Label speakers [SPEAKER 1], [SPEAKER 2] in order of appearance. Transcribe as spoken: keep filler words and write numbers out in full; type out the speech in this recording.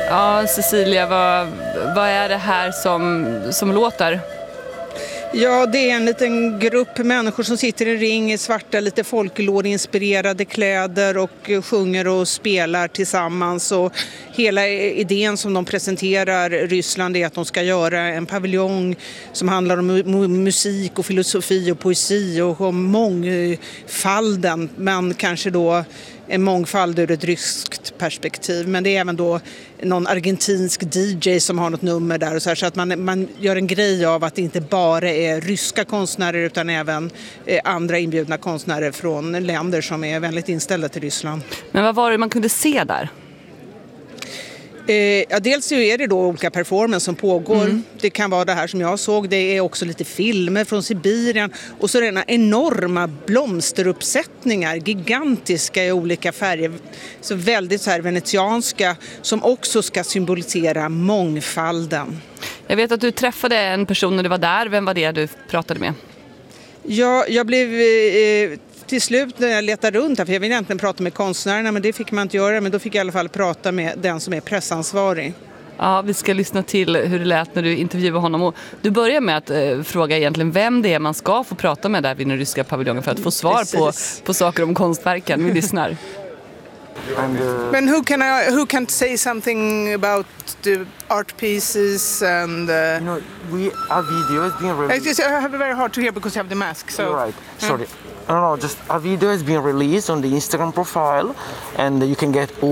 [SPEAKER 1] Ja, Cecilia, vad, vad är det här som, som låter?
[SPEAKER 2] Ja, det är en liten grupp människor som sitter i ring i svarta, lite folklore-inspirerade kläder och sjunger och spelar tillsammans. Och hela idén som de presenterar Ryssland är att de ska göra en paviljong som handlar om mu- musik och filosofi och poesi och om mångfalden, men kanske då en mångfald ur ett ryskt perspektiv. Men det är även då någon argentinsk D J som har något nummer där och så här, så att man, man gör en grej av att det inte bara är ryska konstnärer utan även eh, andra inbjudna konstnärer från länder som är väldigt inställda till Ryssland.
[SPEAKER 1] Men vad var det man kunde se där?
[SPEAKER 2] Eh, ja, dels så är det då olika performance som pågår.
[SPEAKER 1] Mm.
[SPEAKER 2] Det kan vara det här som jag såg. Det är också lite filmer från Sibirien. Och så är det ena enorma blomsteruppsättningar, gigantiska i olika färger. Så väldigt så här venetianska, som också ska symbolisera mångfalden.
[SPEAKER 1] Jag vet att du träffade en person när du var där. Vem var det du pratade med?
[SPEAKER 2] Ja, jag blev eh, till slut när jag letade runt här, för jag ville egentligen prata med konstnärerna, men det fick man inte göra. Men då fick jag i alla fall prata med den som är pressansvarig.
[SPEAKER 1] Ja, vi ska lyssna till hur det lät när du intervjuade honom. Och du börjar med att eh, fråga egentligen vem det är man ska få prata med där vid den ryska paviljongen för att få svar på, på saker om konstverken. Vi lyssnar.
[SPEAKER 3] And, uh,
[SPEAKER 2] Men who can I, who can say something about the art pieces and? Uh,
[SPEAKER 3] you know, we our video has been
[SPEAKER 2] I
[SPEAKER 3] released.
[SPEAKER 2] just I have it very hard to hear because you have the mask. So.
[SPEAKER 3] You're right. Sorry. No, no, just our video has been released on the Instagram profile, and you can get all